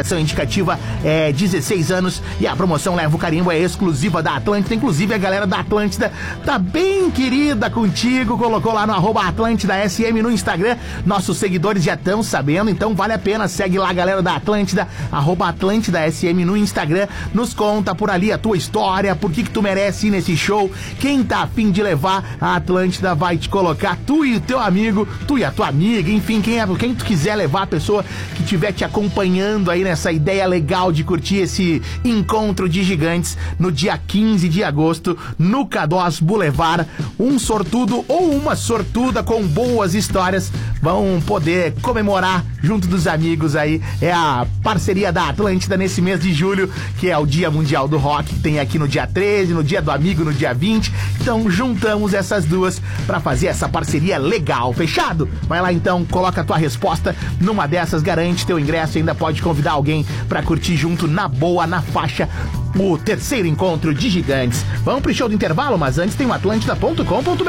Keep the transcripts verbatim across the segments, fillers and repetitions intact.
classificação indicativa é dezesseis anos e a promoção leva o carimbo, é exclusiva da Atlântida. Inclusive a galera da Atlântida tá bem querida contigo, colocou lá no arroba Atlântida S M no Instagram. Nossos seguidores já estão sabendo, então vale a pena, segue lá a galera da Atlântida, arroba Atlântida S M no Instagram. Nos conta por ali a tua história, por que que tu merece ir nesse show. Quem tá afim de levar, a Atlântida vai te colocar, tu e o teu amigo, tu e a tua amiga, enfim, quem, é, quem tu quiser levar, a pessoa que estiver te acompanhando aí nessa ideia legal de curtir esse encontro de gigantes no dia quinze de agosto no Cadós Boulevard. Um sortudo ou uma sortuda com boas histórias vão poder comemorar junto dos amigos aí. É a parceria da Atlântida nesse mês de julho, que é o Dia Mundial do Rock, que tem aqui no dia treze, no Dia do Amigo no dia vinte. Então juntamos essas duas pra fazer essa parceria legal, fechado? Vai lá então, coloca a tua resposta numa dessas, garante teu ingresso e ainda pode convidar alguém pra curtir junto na boa, na faixa, o terceiro encontro de gigantes. Vamos pro show do intervalo, mas antes tem o atlântida ponto com ponto br.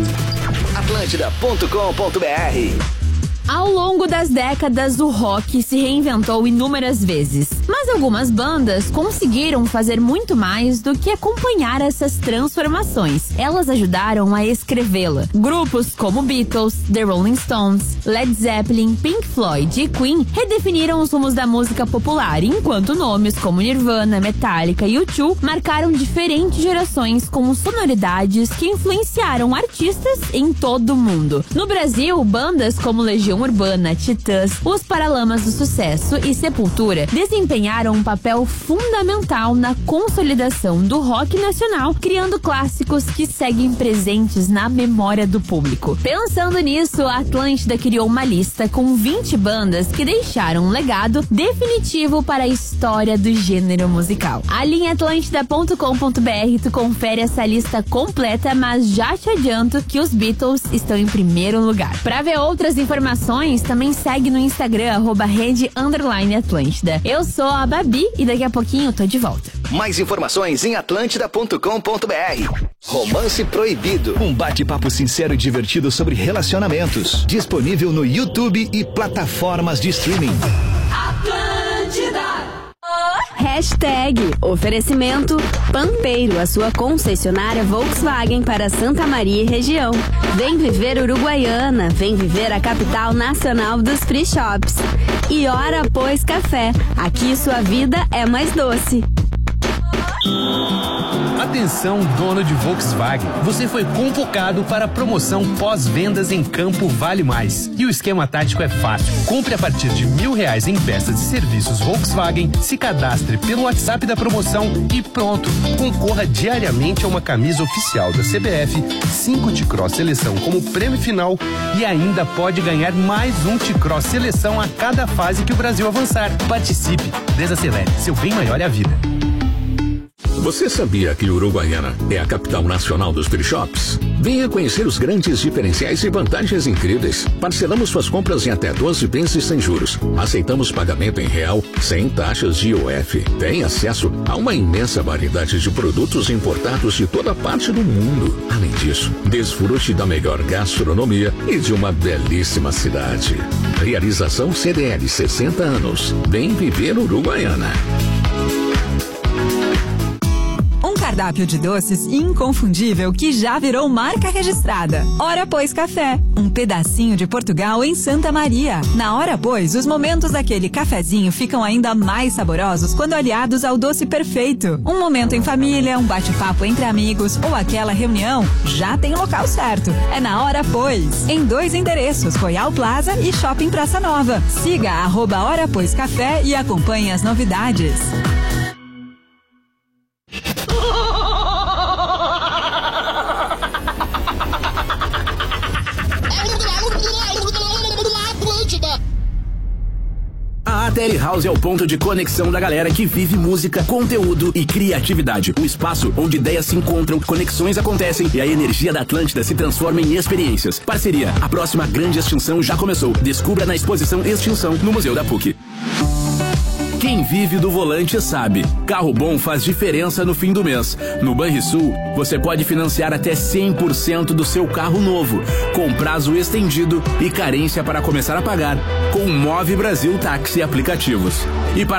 atlântida ponto com ponto br. Ao longo das décadas, o rock se reinventou inúmeras vezes, mas algumas bandas conseguiram fazer muito mais do que acompanhar essas transformações. Elas ajudaram a escrevê-la. Grupos como Beatles, The Rolling Stones, Led Zeppelin, Pink Floyd e Queen redefiniram os rumos da música popular, enquanto nomes como Nirvana, Metallica e U dois marcaram diferentes gerações com sonoridades que influenciaram artistas em todo o mundo. No Brasil, bandas como Legião Urbana, Titãs, Os Paralamas do Sucesso e Sepultura desempenharam um papel fundamental na consolidação do rock nacional, criando clássicos que seguem presentes na memória do público. Pensando nisso, a Atlântida criou uma lista com vinte bandas que deixaram um legado definitivo para a história do gênero musical. Ali em atlântida ponto com ponto br tu confere essa lista completa, mas já te adianto que os Beatles estão em primeiro lugar. Para ver outras informações, também segue no Instagram, arroba rede underline Atlântida. Eu sou a Babi e daqui a pouquinho eu tô de volta. Mais informações em atlântida ponto com ponto br. Romance Proibido. Um bate-papo sincero e divertido sobre relacionamentos. Disponível no YouTube e plataformas de streaming. Atlântida. Hashtag oferecimento Pampeiro, a sua concessionária Volkswagen para Santa Maria e região. Vem viver Uruguaiana, vem viver a capital nacional dos free shops. E Hora Pois Café, aqui sua vida é mais doce. Atenção, dono de Volkswagen, você foi convocado para a promoção pós-vendas em Campo Vale Mais. E o esquema tático é fácil. Compre a partir de mil reais em peças e serviços Volkswagen, se cadastre pelo WhatsApp da promoção e pronto. Concorra diariamente a uma camisa oficial da C B F, cinco T-Cross Seleção como prêmio final e ainda pode ganhar mais um T-Cross Seleção a cada fase que o Brasil avançar. Participe, desacelere, seu bem maior é a vida. Você sabia que Uruguaiana é a capital nacional dos free shops? Venha conhecer os grandes diferenciais e vantagens incríveis. Parcelamos suas compras em até doze vezes sem juros. Aceitamos pagamento em real, sem taxas de I O F. Tem acesso a uma imensa variedade de produtos importados de toda parte do mundo. Além disso, desfrute da melhor gastronomia e de uma belíssima cidade. Realização C D L sessenta anos. Vem viver Uruguaiana. Cardápio de doces inconfundível que já virou marca registrada. Hora Pois Café, um pedacinho de Portugal em Santa Maria. Na Hora Pois, os momentos daquele cafezinho ficam ainda mais saborosos quando aliados ao doce perfeito. Um momento em família, um bate-papo entre amigos ou aquela reunião, já tem o local certo. É na Hora Pois, em dois endereços, Royal Plaza e Shopping Praça Nova. Siga arroba Hora Pois Café e acompanhe as novidades. A Telehouse é o ponto de conexão da galera que vive música, conteúdo e criatividade. Um espaço onde ideias se encontram, conexões acontecem e a energia da Atlântida se transforma em experiências. Parceria, a próxima grande extinção já começou. Descubra na exposição Extinção no Museu da P U C. Quem vive do volante sabe, carro bom faz diferença no fim do mês. No Banrisul, você pode financiar até cem por cento do seu carro novo, com prazo estendido e carência para começar a pagar, com o Move Brasil Táxi Aplicativos. E para